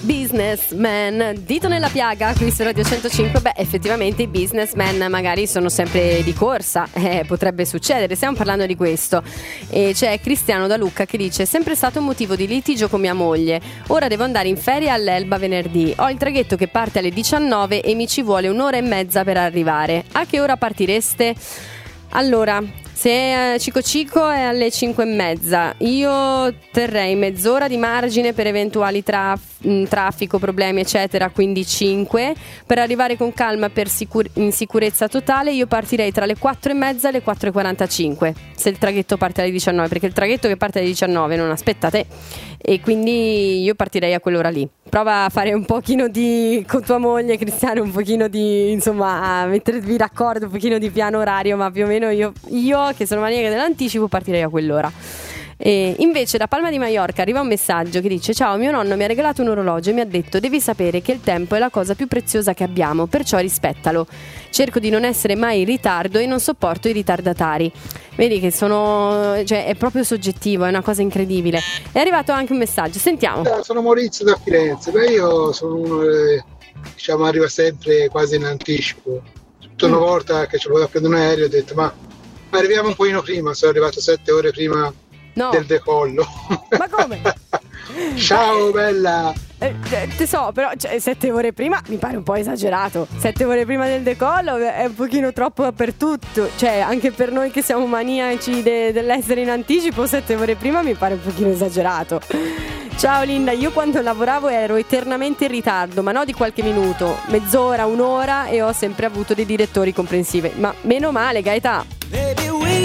Businessman, dito nella piaga qui su Radio 105. Beh, effettivamente i businessmen magari sono sempre di corsa, potrebbe succedere, stiamo parlando di questo. E c'è Cristiano da Lucca che dice: sempre stato un motivo di litigio con mia moglie, ora devo andare in ferie all'Elba venerdì, ho il traghetto che parte alle 19 e mi ci vuole un'ora e mezza per arrivare. A che ora partireste? Allora, se Cico Cico è alle 5:30, io terrei mezz'ora di margine per eventuali traffico, problemi eccetera, quindi 5 per arrivare con calma in sicurezza totale. Io partirei tra le 4:30 e le 4:45 se il traghetto parte alle 19, perché il traghetto che parte alle 19 non aspetta te, e quindi io partirei a quell'ora lì. Prova a fare un pochino con tua moglie, Cristiano, un pochino di, insomma, a mettervi d'accordo, un pochino di piano orario, ma più o meno io che sono maniaca dell'anticipo partirei a quell'ora. E invece da Palma di Maiorca arriva un messaggio che dice: ciao, mio nonno mi ha regalato un orologio e mi ha detto: devi sapere che il tempo è la cosa più preziosa che abbiamo, perciò rispettalo. Cerco di non essere mai in ritardo e non sopporto i ritardatari. Vedi che è proprio soggettivo, è una cosa incredibile. È arrivato anche un messaggio, sentiamo. Sono Maurizio da Firenze. Beh, io sono uno che, arriva sempre quasi in anticipo. Tutta una volta che ci volevo prendere un aereo ho detto ma arriviamo un pochino prima, sono arrivato 7 ore prima del decollo. Ma come? Ciao bella! Te so, però 7 ore prima mi pare un po' esagerato. 7 ore prima del decollo è un pochino troppo per tutto. Cioè, anche per noi che siamo maniaci dell'essere in anticipo, 7 ore prima mi pare un pochino esagerato. Ciao Linda, io quando lavoravo ero eternamente in ritardo, ma no di qualche minuto, mezz'ora, un'ora, e ho sempre avuto dei direttori comprensivi. Ma meno male, Gaetà.